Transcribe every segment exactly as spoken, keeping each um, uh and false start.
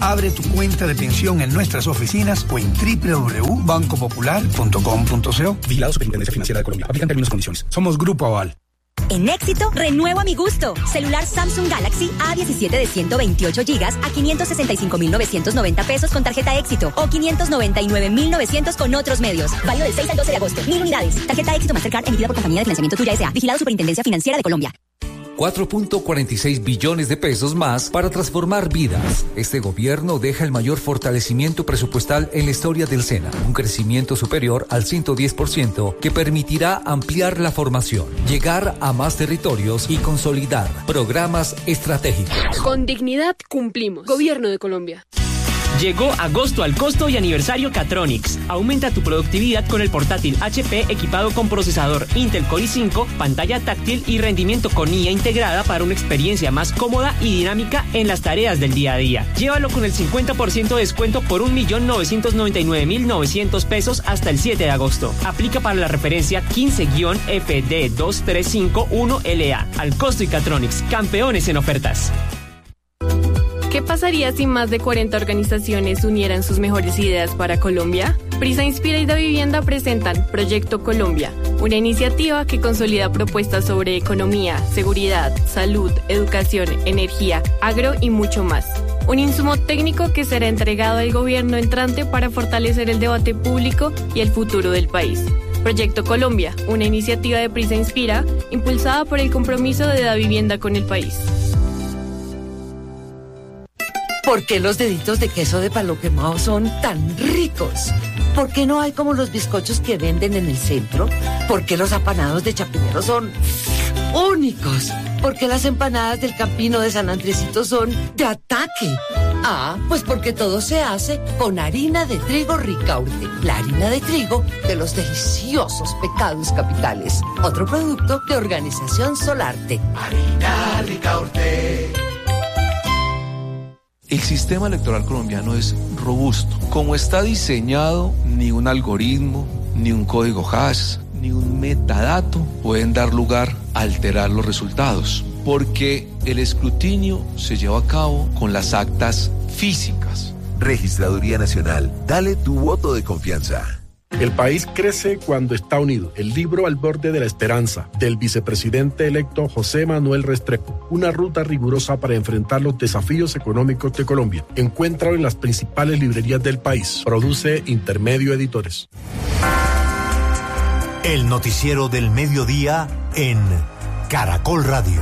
Abre tu cuenta de pensión en nuestras oficinas o en doble u doble u doble u punto banco popular punto com punto co. Vigilado Superintendencia Financiera de Colombia. Aplican términos y condiciones. Somos Grupo Aval. En Éxito, renuevo a mi gusto. Celular Samsung Galaxy A diecisiete de ciento veintiocho gigas a quinientos sesenta y cinco mil novecientos noventa pesos con tarjeta Éxito o quinientos noventa y nueve mil novecientos con otros medios. Válido del seis al doce de agosto. Mil unidades. Tarjeta Éxito Mastercard emitida por Compañía de Financiamiento Tuya S A. Vigilado Superintendencia Financiera de Colombia. cuatro punto cuarenta y seis billones de pesos más para transformar vidas. Este gobierno deja el mayor fortalecimiento presupuestal en la historia del SENA, un crecimiento superior al ciento diez por ciento que permitirá ampliar la formación, llegar a más territorios y consolidar programas estratégicos. Con dignidad cumplimos. Gobierno de Colombia. Llegó agosto al costo y aniversario Catronics. Aumenta tu productividad con el portátil H P equipado con procesador Intel Core i cinco, pantalla táctil y rendimiento con I A integrada para una experiencia más cómoda y dinámica en las tareas del día a día. Llévalo con el cincuenta por ciento de descuento por un millón novecientos noventa y nueve mil novecientos pesos hasta el siete de agosto. Aplica para la referencia quince F D dos tres cinco uno L A. Al costo y Catronics, campeones en ofertas. ¿Qué pasaría si más de cuarenta organizaciones unieran sus mejores ideas para Colombia? Prisa Inspira y Da Vivienda presentan Proyecto Colombia, una iniciativa que consolida propuestas sobre economía, seguridad, salud, educación, energía, agro y mucho más. Un insumo técnico que será entregado al gobierno entrante para fortalecer el debate público y el futuro del país. Proyecto Colombia, una iniciativa de Prisa Inspira, impulsada por el compromiso de Da Vivienda con el país. ¿Por qué los deditos de queso de palo quemado son tan ricos? ¿Por qué no hay como los bizcochos que venden en el centro? ¿Por qué los apanados de Chapinero son únicos? ¿Por qué las empanadas del Campino de San Andresito son de ataque? Ah, pues porque todo se hace con harina de trigo Ricaurte, la harina de trigo de los deliciosos pecados capitales. Otro producto de Organización Solarte. Harina Ricaurte. El sistema electoral colombiano es robusto. Como está diseñado, ni un algoritmo, ni un código hash, ni un metadato pueden dar lugar a alterar los resultados, porque el escrutinio se lleva a cabo con las actas físicas. Registraduría Nacional, dale tu voto de confianza. El país crece cuando está unido. El libro Al borde de la esperanza, del vicepresidente electo José Manuel Restrepo. Una ruta rigurosa para enfrentar los desafíos económicos de Colombia. Encuéntralo en las principales librerías del país. Produce Intermedio Editores. El noticiero del mediodía en Caracol Radio.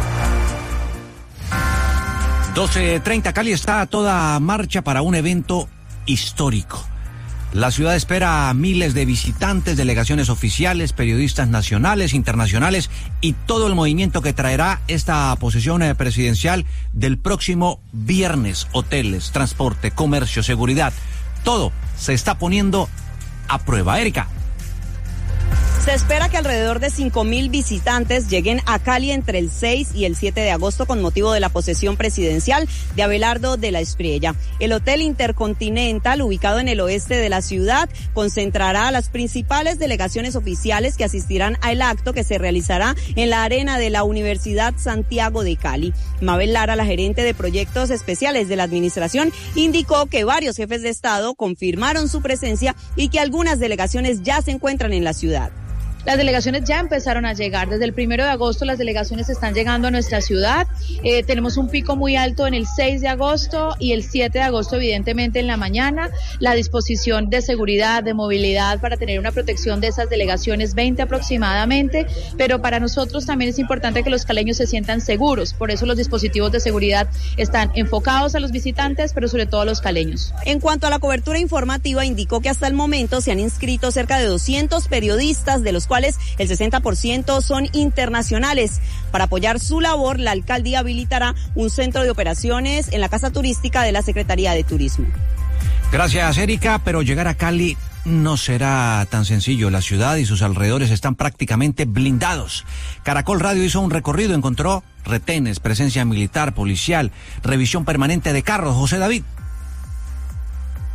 doce treinta, Cali está a toda marcha para un evento histórico. La ciudad espera a miles de visitantes, delegaciones oficiales, periodistas nacionales, internacionales y todo el movimiento que traerá esta posesión presidencial del próximo viernes. Hoteles, transporte, comercio, seguridad, todo se está poniendo a prueba. Erika. Se espera que alrededor de cinco mil visitantes lleguen a Cali entre el seis y el siete de agosto con motivo de la posesión presidencial de Abelardo de la Espriella. El Hotel Intercontinental, ubicado en el oeste de la ciudad, concentrará a las principales delegaciones oficiales que asistirán al acto que se realizará en la arena de la Universidad Santiago de Cali. Mabel Lara, la gerente de proyectos especiales de la administración, indicó que varios jefes de Estado confirmaron su presencia y que algunas delegaciones ya se encuentran en la ciudad. Las delegaciones ya empezaron a llegar. Desde el primero de agosto las delegaciones están llegando a nuestra ciudad. Eh, tenemos un pico muy alto en el seis de agosto y el siete de agosto, evidentemente, en la mañana. La disposición de seguridad, de movilidad para tener una protección de esas delegaciones, veinte aproximadamente. Pero para nosotros también es importante que los caleños se sientan seguros. Por eso los dispositivos de seguridad están enfocados a los visitantes, pero sobre todo a los caleños. En cuanto a la cobertura informativa, indicó que hasta el momento se han inscrito cerca de doscientos periodistas, de los cuales el sesenta por ciento son internacionales. Para apoyar su labor, la alcaldía habilitará un centro de operaciones en la Casa Turística de la Secretaría de Turismo. Gracias, Erika, pero llegar a Cali no será tan sencillo. La ciudad y sus alrededores están prácticamente blindados. Caracol Radio hizo un recorrido, encontró retenes, presencia militar, policial, revisión permanente de carros. José David.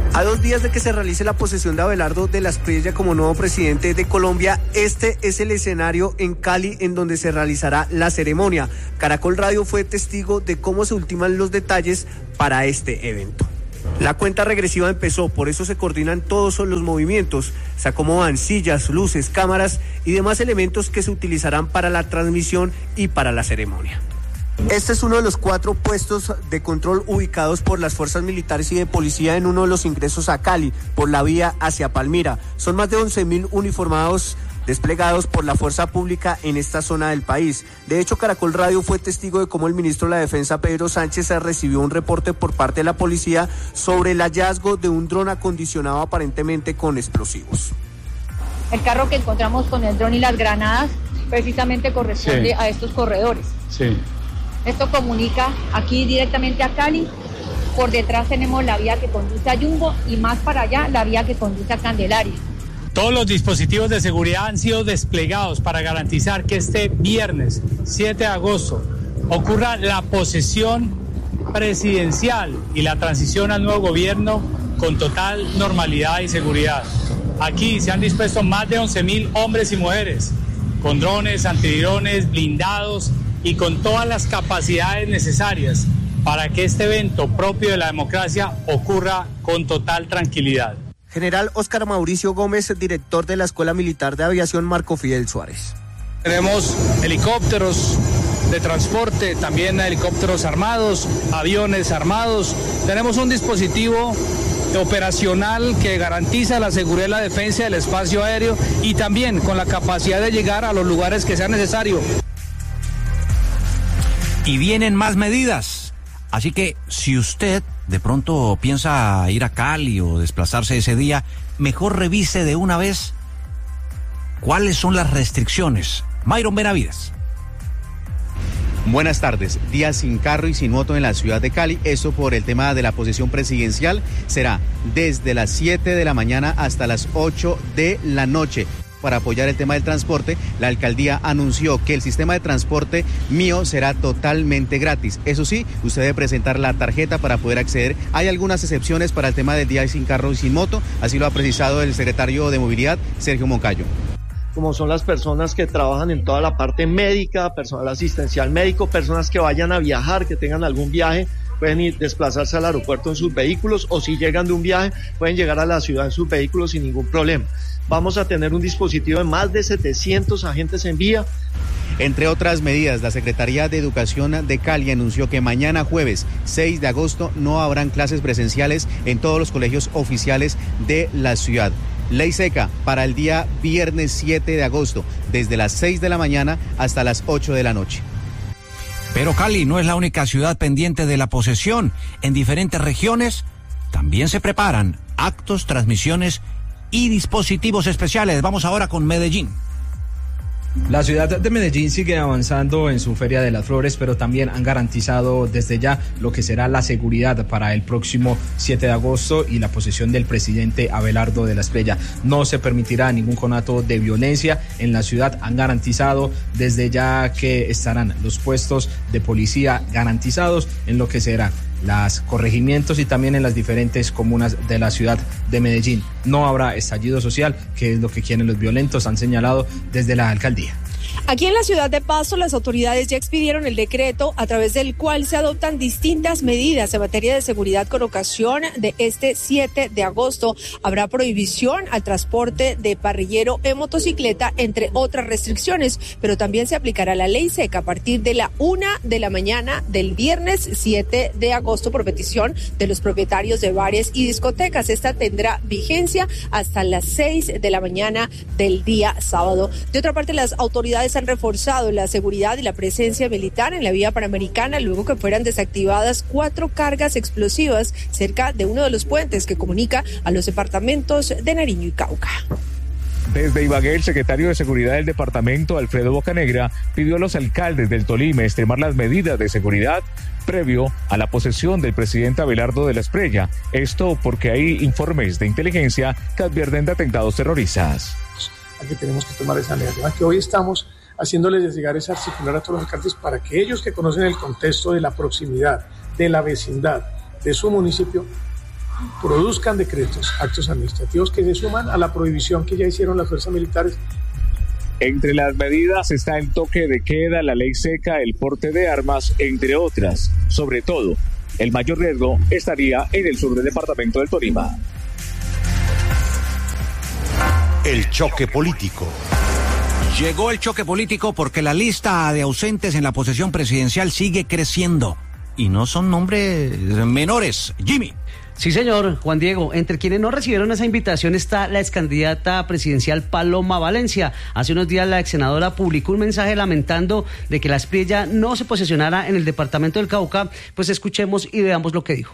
A dos días de que se realice la posesión de Abelardo de la Espriella como nuevo presidente de Colombia, este es el escenario en Cali en donde se realizará la ceremonia. Caracol Radio fue testigo de cómo se ultiman los detalles para este evento. La cuenta regresiva empezó, por eso se coordinan todos los movimientos, se acomodan sillas, luces, cámaras y demás elementos que se utilizarán para la transmisión y para la ceremonia. Este es uno de los cuatro puestos de control ubicados por las fuerzas militares y de policía en uno de los ingresos a Cali, por la vía hacia Palmira. Son más de once mil uniformados desplegados por la fuerza pública en esta zona del país. De hecho, Caracol Radio fue testigo de cómo el ministro de la Defensa, Pedro Sánchez, recibió un reporte por parte de la policía sobre el hallazgo de un dron acondicionado aparentemente con explosivos. El carro que encontramos con el dron y las granadas precisamente corresponde sí. a estos corredores. Sí. Esto comunica aquí directamente a Cali. Por detrás tenemos la vía que conduce a Yumbo y más para allá la vía que conduce a Candelaria. Todos los dispositivos de seguridad han sido desplegados para garantizar que este viernes siete de agosto ocurra la posesión presidencial y la transición al nuevo gobierno con total normalidad y seguridad. Aquí se han dispuesto más de once mil hombres y mujeres con drones, antidrones, blindados y con todas las capacidades necesarias para que este evento propio de la democracia ocurra con total tranquilidad. General Óscar Mauricio Gómez, director de la Escuela Militar de Aviación Marco Fidel Suárez. Tenemos helicópteros de transporte, también helicópteros armados, aviones armados. Tenemos un dispositivo operacional que garantiza la seguridad y la defensa del espacio aéreo y también con la capacidad de llegar a los lugares que sea necesario. Y vienen más medidas. Así que si usted de pronto piensa ir a Cali o desplazarse ese día, mejor revise de una vez cuáles son las restricciones. Myron Benavides. Buenas tardes. Día sin carro y sin moto en la ciudad de Cali. Eso por el tema de la posesión presidencial. Será desde las siete de la mañana hasta las ocho de la noche. Para apoyar el tema del transporte, la alcaldía anunció que el sistema de transporte mío será totalmente gratis. Eso sí, usted debe presentar la tarjeta para poder acceder. Hay algunas excepciones para el tema del día sin carro y sin moto, así lo ha precisado el secretario de Movilidad, Sergio Moncayo. Como son las personas que trabajan en toda la parte médica, personal asistencial médico, personas que vayan a viajar, que tengan algún viaje, pueden ir desplazarse al aeropuerto en sus vehículos, o si llegan de un viaje, pueden llegar a la ciudad en sus vehículos sin ningún problema. Vamos a tener un dispositivo de más de setecientos agentes en vía. Entre otras medidas, la Secretaría de Educación de Cali anunció que mañana jueves seis de agosto no habrán clases presenciales en todos los colegios oficiales de la ciudad. Ley seca para el día viernes siete de agosto, desde las seis de la mañana hasta las ocho de la noche. Pero Cali no es la única ciudad pendiente de la posesión. En diferentes regiones también se preparan actos, transmisiones y dispositivos especiales. Vamos ahora con Medellín. La ciudad de Medellín sigue avanzando en su Feria de las Flores, pero también han garantizado desde ya lo que será la seguridad para el próximo siete de agosto y la posesión del presidente Abelardo de la Espriella. No se permitirá ningún conato de violencia en la ciudad. Han garantizado desde ya que estarán los puestos de policía garantizados en lo que será los corregimientos y también en las diferentes comunas de la ciudad de Medellín. No habrá estallido social, que es lo que quieren los violentos, han señalado desde la alcaldía. Aquí en la ciudad de Pasto, las autoridades ya expidieron el decreto a través del cual se adoptan distintas medidas en materia de seguridad con ocasión de este siete de agosto. Habrá prohibición al transporte de parrillero en motocicleta, entre otras restricciones, pero también se aplicará la ley seca a partir de la una de la mañana del viernes siete de agosto por petición de los propietarios de bares y discotecas. Esta tendrá vigencia hasta las seis de la mañana del día sábado. De otra parte, las autoridades han reforzado la seguridad y la presencia militar en la vía panamericana luego que fueran desactivadas cuatro cargas explosivas cerca de uno de los puentes que comunica a los departamentos de Nariño y Cauca. Desde Ibagué, el secretario de Seguridad del departamento, Alfredo Bocanegra, pidió a los alcaldes del Tolima extremar las medidas de seguridad previo a la posesión del presidente Abelardo de la Espriella. Esto porque hay informes de inteligencia que advierten de atentados terroristas. Aquí tenemos que tomar esa medida, que hoy estamos haciéndoles llegar esa circular a todos los alcaldes para que ellos, que conocen el contexto de la proximidad, de la vecindad, de su municipio, produzcan decretos, actos administrativos que se suman a la prohibición que ya hicieron las fuerzas militares. Entre las medidas está el toque de queda, la ley seca, el porte de armas, entre otras. Sobre todo, el mayor riesgo estaría en el sur del departamento del Tolima. El choque político. Llegó el choque político porque la lista de ausentes en la posesión presidencial sigue creciendo. Y no son nombres menores. Jimmy. Sí, señor, Juan Diego. Entre quienes no recibieron esa invitación está la excandidata presidencial Paloma Valencia. Hace unos días la ex senadora publicó un mensaje lamentando de que la Asprilla no se posesionara en el departamento del Cauca. Pues escuchemos y veamos lo que dijo.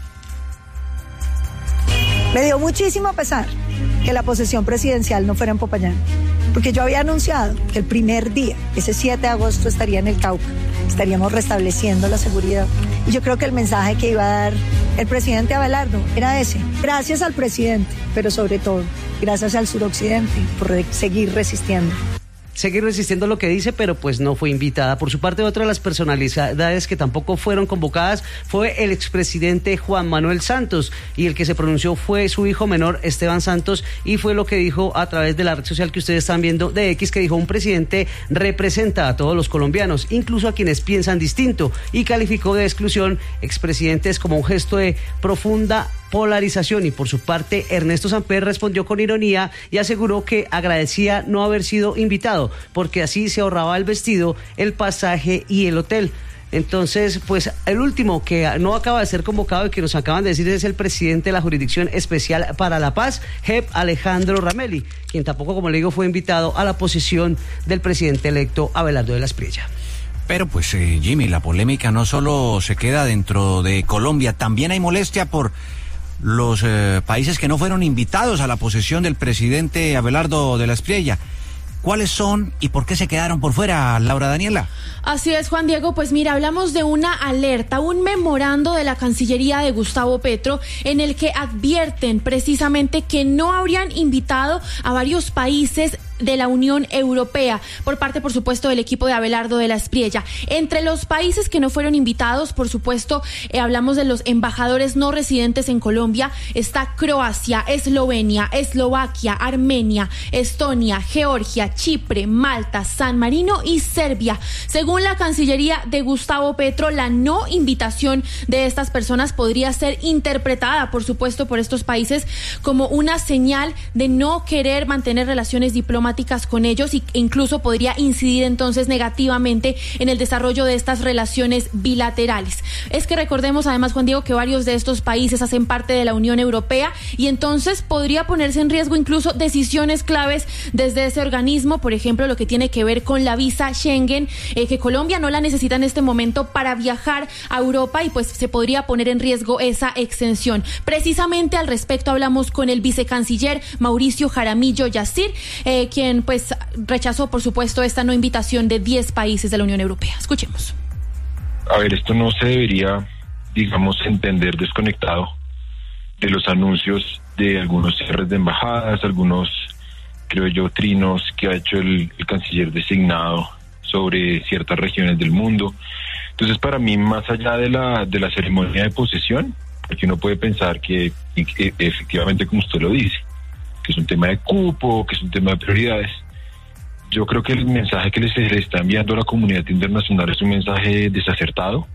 Me dio muchísimo pesar que la posesión presidencial no fuera en Popayán, porque yo había anunciado que el primer día, ese siete de agosto, estaría en el Cauca, estaríamos restableciendo la seguridad. Y yo creo que el mensaje que iba a dar el presidente Abelardo era ese. Gracias al presidente, pero sobre todo, gracias al suroccidente por re- seguir resistiendo. Seguir resistiendo lo que dice, pero pues no fue invitada. Por su parte, otra de las personalidades que tampoco fueron convocadas fue el expresidente Juan Manuel Santos, y el que se pronunció fue su hijo menor, Esteban Santos, y fue lo que dijo a través de la red social que ustedes están viendo de X, que dijo: un presidente representa a todos los colombianos, incluso a quienes piensan distinto, y calificó de exclusión expresidentes como un gesto de profunda polarización. Y por su parte, Ernesto Samper respondió con ironía y aseguró que agradecía no haber sido invitado, porque así se ahorraba el vestido, el pasaje y el hotel. Entonces, pues el último que no acaba de ser convocado y que nos acaban de decir es el presidente de la Jurisdicción Especial para la Paz, J E P Alejandro Ramelli, quien tampoco, como le digo, fue invitado a la posición del presidente electo Abelardo de la Espriella. Pero pues eh, Jimmy, la polémica no solo se queda dentro de Colombia, también hay molestia por los eh, países que no fueron invitados a la posesión del presidente Abelardo de la Espriella. ¿Cuáles son y por qué se quedaron por fuera, Laura Daniela? Así es, Juan Diego. Pues mira, hablamos de una alerta, un memorando de la Cancillería de Gustavo Petro, en el que advierten precisamente que no habrían invitado a varios países de la Unión Europea, por parte, por supuesto, del equipo de Abelardo de la Espriella. Entre los países que no fueron invitados, por supuesto, eh, hablamos de los embajadores no residentes en Colombia. Está Croacia, Eslovenia, Eslovaquia, Armenia, Estonia, Georgia, Chipre, Malta, San Marino y Serbia. Según la Cancillería de Gustavo Petro, la no invitación de estas personas podría ser interpretada, por supuesto, por estos países como una señal de no querer mantener relaciones diplomáticas con ellos, e incluso podría incidir entonces negativamente en el desarrollo de estas relaciones bilaterales. Es que recordemos además, Juan Diego, que varios de estos países hacen parte de la Unión Europea, y entonces podría ponerse en riesgo incluso decisiones claves desde ese organismo, por ejemplo, lo que tiene que ver con la visa Schengen, eh, que Colombia no la necesita en este momento para viajar a Europa, y pues se podría poner en riesgo esa exención. Precisamente al respecto hablamos con el vicecanciller Mauricio Jaramillo Yacir, eh, quien pues rechazó, por supuesto, esta no invitación de diez países de la Unión Europea. Escuchemos. A ver, esto no se debería, digamos, entender desconectado de los anuncios de algunos cierres de embajadas, algunos, creo yo, trinos que ha hecho el, el canciller designado sobre ciertas regiones del mundo. Entonces, para mí, más allá de la, de la ceremonia de posesión, porque uno puede pensar que, que efectivamente, como usted lo dice, que es un tema de cupo, que es un tema de prioridades. Yo creo que el mensaje que les está enviando a la comunidad internacional es un mensaje desacertado.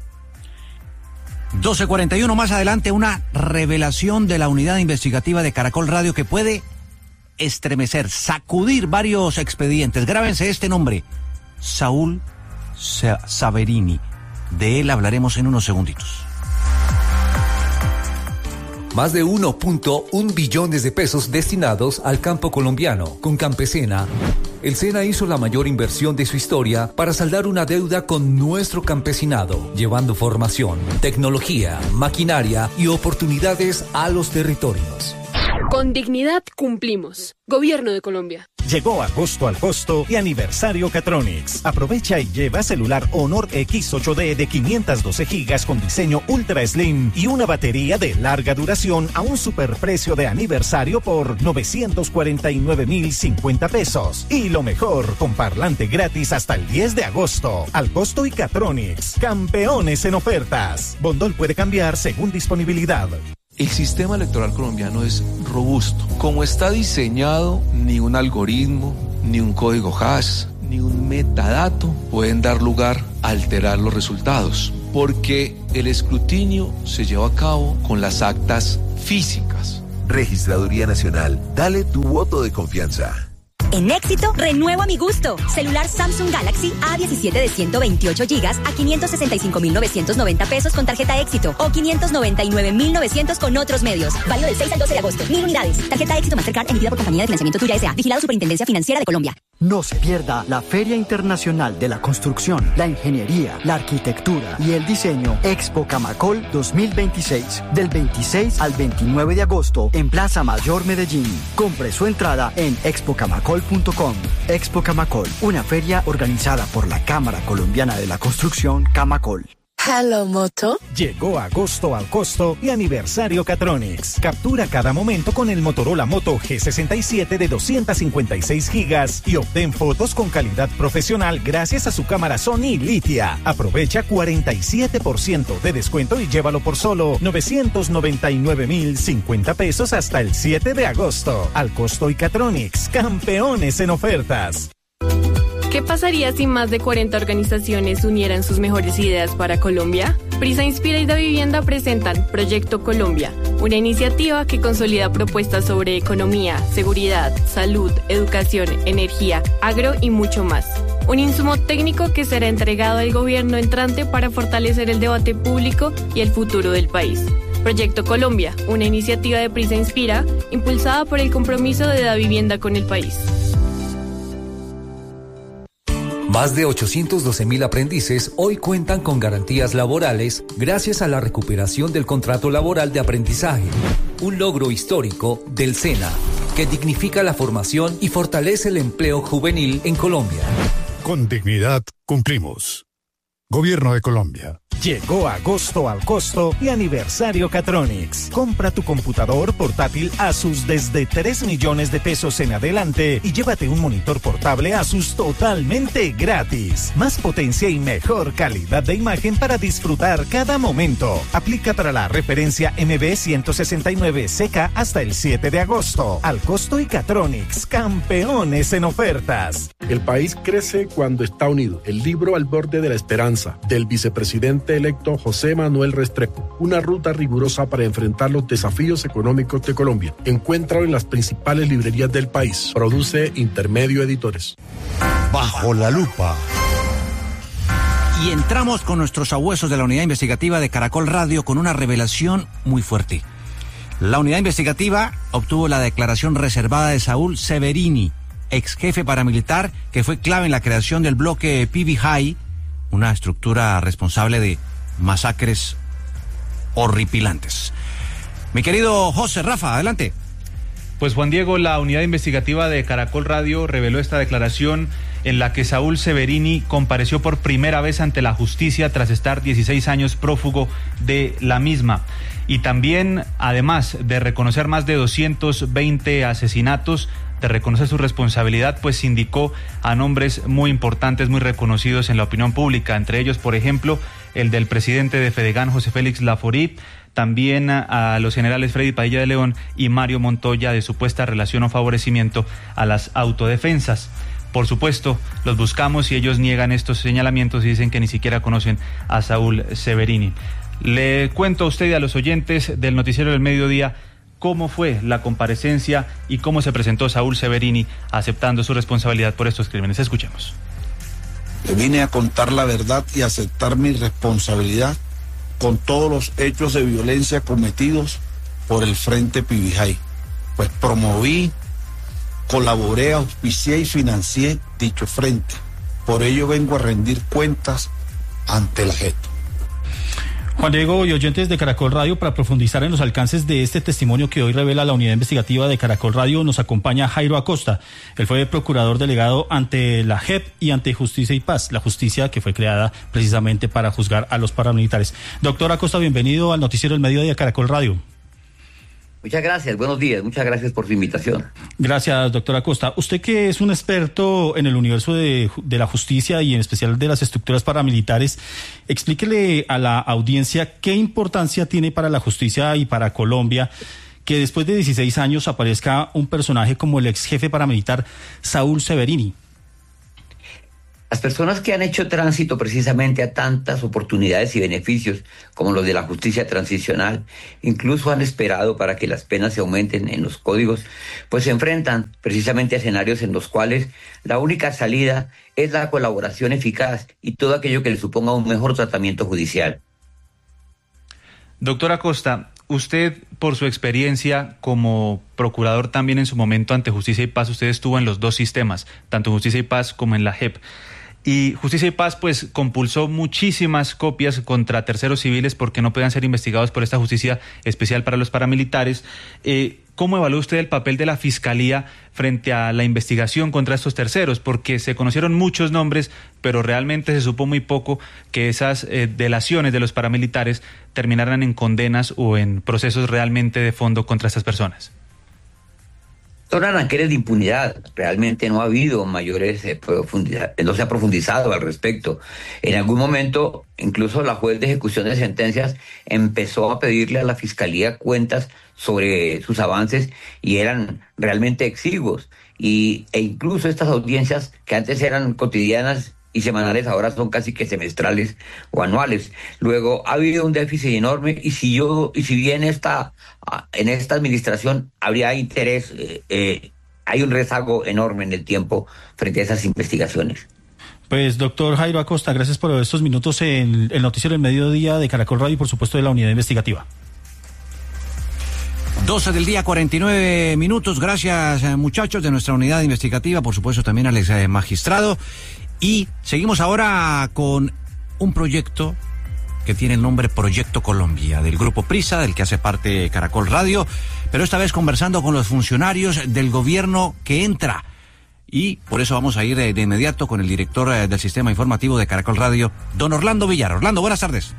doce cuarenta y uno, más adelante, una revelación de la unidad investigativa de Caracol Radio que puede estremecer, sacudir varios expedientes. Grábense este nombre: Saúl Saverini. De él hablaremos en unos segunditos. Más de uno punto uno billones de pesos destinados al campo colombiano. Con Campesena, el SENA hizo la mayor inversión de su historia para saldar una deuda con nuestro campesinado, llevando formación, tecnología, maquinaria y oportunidades a los territorios. Con dignidad cumplimos. Gobierno de Colombia. Llegó agosto al costo y aniversario Catronics. Aprovecha y lleva celular Honor X ocho D de quinientos doce gigas con diseño Ultra Slim y una batería de larga duración a un superprecio de aniversario por novecientos cuarenta y nueve mil cincuenta pesos. Y lo mejor, con parlante gratis hasta el diez de agosto. Al costo y Catronics. Campeones en ofertas. Bondol puede cambiar según disponibilidad. El sistema electoral colombiano es robusto. Como está diseñado, ni un algoritmo, ni un código hash, ni un metadato pueden dar lugar a alterar los resultados, porque el escrutinio se lleva a cabo con las actas físicas. Registraduría Nacional, dale tu voto de confianza. En Éxito, renuevo a mi gusto. Celular Samsung Galaxy A diecisiete de ciento veintiocho gigas a quinientos sesenta y cinco mil novecientos noventa pesos con tarjeta Éxito o quinientos noventa y nueve mil novecientos con otros medios. Válido del seis al doce de agosto. Mil unidades. Tarjeta Éxito Mastercard emitida por Compañía de Financiamiento Tuya S A. Vigilado Superintendencia Financiera de Colombia. No se pierda la Feria Internacional de la Construcción, la Ingeniería, la Arquitectura y el Diseño Expo Camacol dos mil veintiséis, del veintiséis al veintinueve de agosto en Plaza Mayor Medellín. Compre su entrada en expo camacol punto com. Expo Camacol, una feria organizada por la Cámara Colombiana de la Construcción Camacol. Hello Moto. Llegó agosto al costo y aniversario Catronics. Captura cada momento con el Motorola Moto G sesenta y siete de doscientos cincuenta y seis gigas y obtén fotos con calidad profesional gracias a su cámara Sony Litia. Aprovecha cuarenta y siete por ciento de descuento y llévalo por solo novecientos noventa y nueve mil cincuenta pesos hasta el siete de agosto. Al costo y Catronics, campeones en ofertas. ¿Qué pasaría si más de cuarenta organizaciones unieran sus mejores ideas para Colombia? Prisa Inspira y Da Vivienda presentan Proyecto Colombia, una iniciativa que consolida propuestas sobre economía, seguridad, salud, educación, energía, agro y mucho más. Un insumo técnico que será entregado al gobierno entrante para fortalecer el debate público y el futuro del país. Proyecto Colombia, una iniciativa de Prisa Inspira, impulsada por el compromiso de Da Vivienda con el país. Más de ochocientos doce mil aprendices hoy cuentan con garantías laborales gracias a la recuperación del contrato laboral de aprendizaje, un logro histórico del SENA que dignifica la formación y fortalece el empleo juvenil en Colombia. Con dignidad cumplimos. Gobierno de Colombia. Llegó agosto al costo y aniversario Catronics. Compra tu computador portátil Asus desde tres millones de pesos en adelante y llévate un monitor portable Asus totalmente gratis. Más potencia y mejor calidad de imagen para disfrutar cada momento. Aplica para la referencia M B ciento sesenta y nueve C K hasta el siete de agosto. Al costo y Catronics, campeones en ofertas. El país crece cuando está unido. El libro Al borde de la esperanza, del vicepresidente electo José Manuel Restrepo, una ruta rigurosa para enfrentar los desafíos económicos de Colombia. Encuéntralo en las principales librerías del país. Produce Intermedio Editores. Bajo la lupa. Y entramos con nuestros sabuesos de la unidad investigativa de Caracol Radio con una revelación muy fuerte. La unidad investigativa obtuvo la declaración reservada de Saúl Severini, ex jefe paramilitar que fue clave en la creación del bloque P B High, una estructura responsable de masacres horripilantes. Mi querido José Rafa, adelante. Pues Juan Diego, la unidad investigativa de Caracol Radio reveló esta declaración en la que Saúl Severini compareció por primera vez ante la justicia tras estar dieciséis años prófugo de la misma. Y también, además de reconocer más de doscientos veinte asesinatos, de reconocer su responsabilidad, pues indicó a nombres muy importantes, muy reconocidos en la opinión pública, entre ellos, por ejemplo, el del presidente de Fedegan, José Félix Laforí, también a, a los generales Freddy Padilla de León y Mario Montoya, de supuesta relación o favorecimiento a las autodefensas. Por supuesto, los buscamos y ellos niegan estos señalamientos y dicen que ni siquiera conocen a Saúl Severini. Le cuento a usted y a los oyentes del Noticiero del Mediodía cómo fue la comparecencia y cómo se presentó Saúl Severini aceptando su responsabilidad por estos crímenes. Escuchemos. Le vine a contar la verdad y aceptar mi responsabilidad con todos los hechos de violencia cometidos por el Frente P B High. Pues promoví, colaboré, auspicié y financié dicho frente. Por ello vengo a rendir cuentas ante la J E T. Juan Diego y oyentes de Caracol Radio, para profundizar en los alcances de este testimonio que hoy revela la unidad investigativa de Caracol Radio, nos acompaña Jairo Acosta. Él fue procurador delegado ante la J E P y ante Justicia y Paz, la justicia que fue creada precisamente para juzgar a los paramilitares. Doctor Acosta, bienvenido al Noticiero del Mediodía de Caracol Radio. Muchas gracias, buenos días, muchas gracias por su invitación. Gracias, doctora Acosta. Usted que es un experto en el universo de, de la justicia y en especial de las estructuras paramilitares, explíquele a la audiencia qué importancia tiene para la justicia y para Colombia que después de dieciséis años aparezca un personaje como el ex jefe paramilitar Saúl Severini. Las personas que han hecho tránsito precisamente a tantas oportunidades y beneficios como los de la justicia transicional, incluso han esperado para que las penas se aumenten en los códigos, pues se enfrentan precisamente a escenarios en los cuales la única salida es la colaboración eficaz y todo aquello que le suponga un mejor tratamiento judicial. Doctora Acosta, usted, por su experiencia como procurador también en su momento ante Justicia y Paz, usted estuvo en los dos sistemas, tanto en Justicia y Paz como en la J E P. Y Justicia y Paz pues compulsó muchísimas copias contra terceros civiles porque no podían ser investigados por esta justicia especial para los paramilitares. Eh, ¿Cómo evalúa usted el papel de la Fiscalía frente a la investigación contra estos terceros? Porque se conocieron muchos nombres, pero realmente se supo muy poco que esas eh, delaciones de los paramilitares terminaran en condenas o en procesos realmente de fondo contra estas personas. Son arranqueles de impunidad, realmente no ha habido mayores eh, profundidad, no se ha profundizado al respecto. En algún momento, incluso la juez de ejecución de sentencias empezó a pedirle a la Fiscalía cuentas sobre sus avances y eran realmente exiguos. Y, e incluso estas audiencias que antes eran cotidianas y semanales ahora son casi que semestrales o anuales. Luego ha habido un déficit enorme y si yo y si bien esta en esta administración habría interés, eh, eh, hay un rezago enorme en el tiempo frente a esas investigaciones. Pues doctor Jairo Acosta, gracias por estos minutos en el noticiero del mediodía de Caracol Radio y por supuesto de la unidad investigativa. doce del día, cuarenta y nueve minutos. Gracias, muchachos de nuestra unidad investigativa, por supuesto también al ex magistrado. Y seguimos ahora con un proyecto que tiene el nombre Proyecto Colombia, del Grupo Prisa, del que hace parte Caracol Radio, pero esta vez conversando con los funcionarios del gobierno que entra. Y por eso vamos a ir de, de inmediato con el director eh, del Sistema Informativo de Caracol Radio, don Orlando Villar. Orlando, buenas tardes.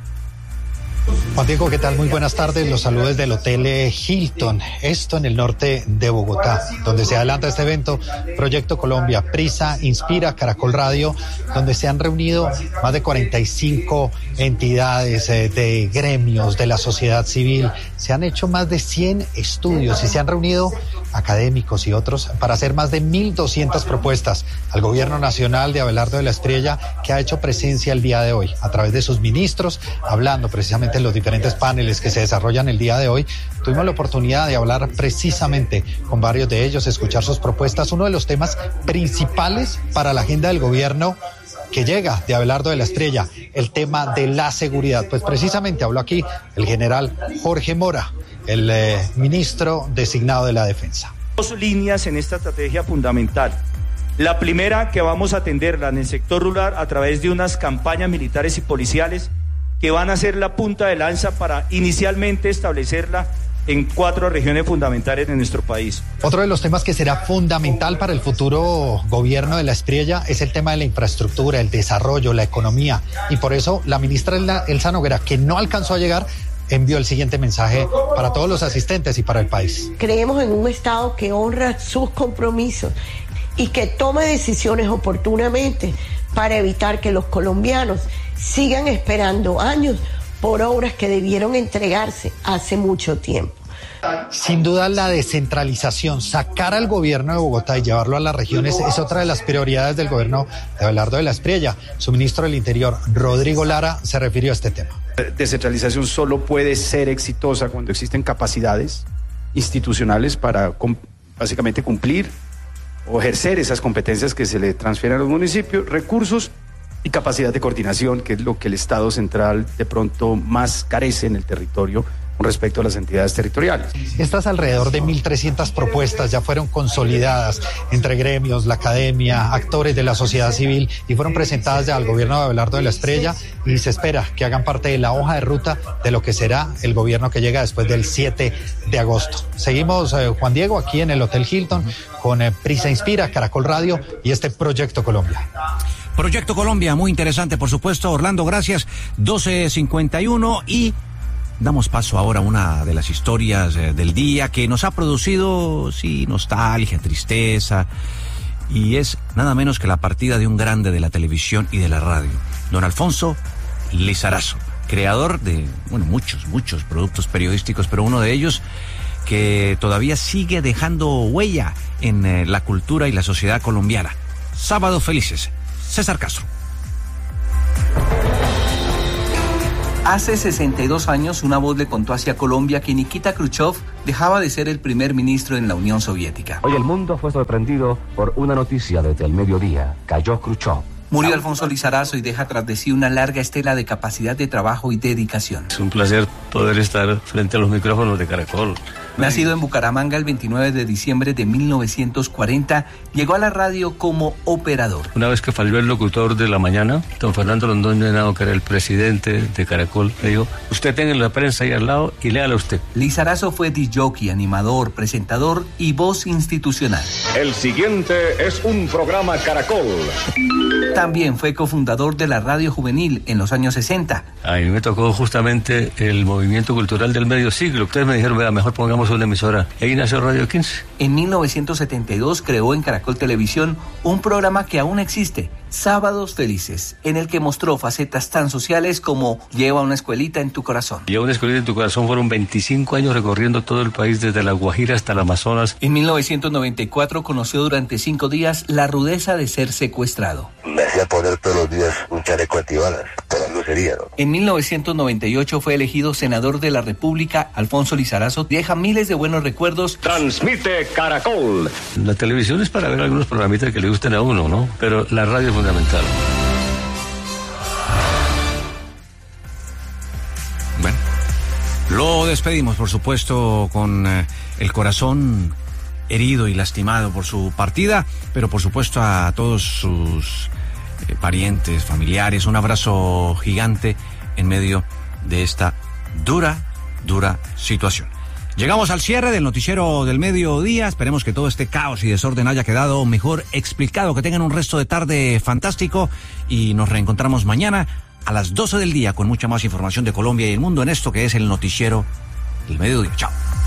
Juan Diego, ¿qué tal? Muy buenas tardes. Los saludos desde el Hotel Hilton, esto en el norte de Bogotá, donde se adelanta este evento, Proyecto Colombia, Prisa, Inspira, Caracol Radio, donde se han reunido más de cuarenta y cinco entidades eh, de gremios de la sociedad civil. Se han hecho más de cien estudios y se han reunido académicos y otros para hacer más de mil doscientas propuestas al gobierno nacional de Abelardo de la Espriella, que ha hecho presencia el día de hoy a través de sus ministros, hablando precisamente en los diferentes paneles que se desarrollan el día de hoy. Tuvimos la oportunidad de hablar precisamente con varios de ellos, escuchar sus propuestas. Uno de los temas principales para la agenda del gobierno que llega de Abelardo de la Espriella, el tema de la seguridad. Pues precisamente habló aquí el general Jorge Mora, el eh, ministro designado de la Defensa. Dos líneas en esta estrategia fundamental. La primera, que vamos a atenderla en el sector rural a través de unas campañas militares y policiales que van a ser la punta de lanza para inicialmente establecerla en cuatro regiones fundamentales de nuestro país. Otro de los temas que será fundamental para el futuro gobierno de la Espriella es el tema de la infraestructura, el desarrollo, la economía. Y por eso la ministra Elsa Noguera, que no alcanzó a llegar, envió el siguiente mensaje para todos los asistentes y para el país. Creemos en un Estado que honra sus compromisos y que tome decisiones oportunamente para evitar que los colombianos sigan esperando años por obras que debieron entregarse hace mucho tiempo. Sin duda la descentralización, sacar al gobierno de Bogotá y llevarlo a las regiones es otra de las prioridades del gobierno de Abelardo de la Espriella. Su ministro del Interior, Rodrigo Lara, se refirió a este tema. Descentralización solo puede ser exitosa cuando existen capacidades institucionales para básicamente cumplir o ejercer esas competencias que se le transfieren a los municipios, recursos y capacidad de coordinación, que es lo que el Estado central de pronto más carece en el territorio con respecto a las entidades territoriales. Estas alrededor de mil trescientas propuestas ya fueron consolidadas entre gremios, la academia, actores de la sociedad civil y fueron presentadas ya al gobierno de Abelardo de la Espriella y se espera que hagan parte de la hoja de ruta de lo que será el gobierno que llega después del siete de agosto. Seguimos, eh, Juan Diego, aquí en el Hotel Hilton con eh, Prisa Inspira, Caracol Radio y este Proyecto Colombia. Proyecto Colombia, muy interesante, por supuesto. Orlando, gracias. doce cincuenta y uno y Damos paso ahora a una de las historias eh, del día que nos ha producido, sí, nostalgia, tristeza, y es nada menos que la partida de un grande de la televisión y de la radio, don Alfonso Lizarazo, creador de, bueno, muchos, muchos productos periodísticos, pero uno de ellos que todavía sigue dejando huella en eh, la cultura y la sociedad colombiana. Sábados Felices, César Castro. Hace sesenta y dos años, una voz le contó hacia Colombia que Nikita Khrushchev dejaba de ser el primer ministro en la Unión Soviética. Hoy el mundo fue sorprendido por una noticia desde el mediodía. Cayó Khrushchev. Murió Alfonso Lizarazo y deja tras de sí una larga estela de capacidad de trabajo y dedicación. Es un placer poder estar frente a los micrófonos de Caracol. Nacido en Bucaramanga el veintinueve de diciembre de mil novecientos cuarenta, llegó a la radio como operador. Una vez que falló el locutor de la mañana, don Fernando Londoño Henao, que era el presidente de Caracol, le dijo, usted tenga la prensa ahí al lado y léala usted. Lizarazo fue disc-jockey, animador, presentador y voz institucional. El siguiente es un programa Caracol. También fue cofundador de la Radio Juvenil en los años sesenta. A mí me tocó justamente el movimiento cultural del medio siglo. Ustedes me dijeron, vea, mejor pongamos una emisora. Y ahí nació Radio quince. En mil novecientos setenta y dos creó en Caracol Televisión un programa que aún existe, Sábados Felices, en el que mostró facetas tan sociales como Lleva una escuelita en tu corazón. Lleva una escuelita en tu corazón, fueron veinticinco años recorriendo todo el país, desde La Guajira hasta el Amazonas. En mil novecientos noventa y cuatro conoció durante cinco días la rudeza de ser secuestrado. Me hacía poner todos los días un chaleco antibalas, para la lucería, ¿no? En mil novecientos noventa y ocho fue elegido senador de la República. Alfonso Lizarazo deja miles de buenos recuerdos. Transmite Caracol. La televisión es para ver algunos programitas que le gusten a uno, ¿no? Pero la radio es fundamental. Bueno, lo despedimos, por supuesto, con eh, el corazón herido y lastimado por su partida, pero por supuesto a todos sus eh, parientes, familiares, un abrazo gigante en medio de esta dura, dura situación. Llegamos al cierre del noticiero del mediodía. Esperemos que todo este caos y desorden haya quedado mejor explicado. Que tengan un resto de tarde fantástico y nos reencontramos mañana a las doce del día con mucha más información de Colombia y el mundo en esto que es el noticiero del mediodía. Chao.